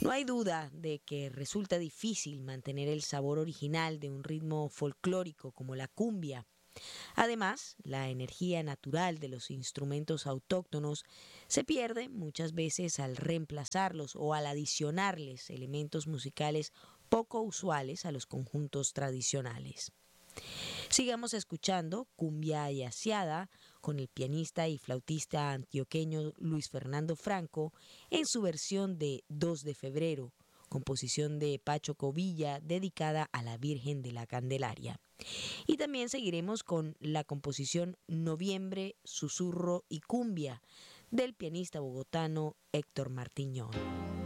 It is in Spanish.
No hay duda de que resulta difícil mantener el sabor original de un ritmo folclórico como la cumbia. Además, la energía natural de los instrumentos autóctonos se pierde muchas veces al reemplazarlos o al adicionarles elementos musicales poco usuales a los conjuntos tradicionales. Sigamos escuchando Cumbia y Asiada con el pianista y flautista antioqueño Luis Fernando Franco en su versión de 2 de febrero, composición de Pacho Covilla dedicada a la Virgen de la Candelaria. Y también seguiremos con la composición Noviembre, Susurro y Cumbia del pianista bogotano Héctor Martiñón.